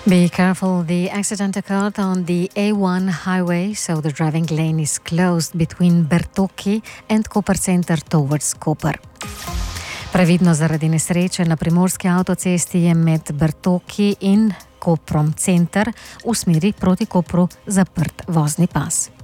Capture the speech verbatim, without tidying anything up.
Be careful, the accident occurred on the A one highway, so the driving lane is closed between Bertocchi and Koper Center towards Koper. Previdno zaradi nesreče na primorski avtocesti je med Bertocchi in Koprom Center v smeri proti Kopru zaprt vozni pas.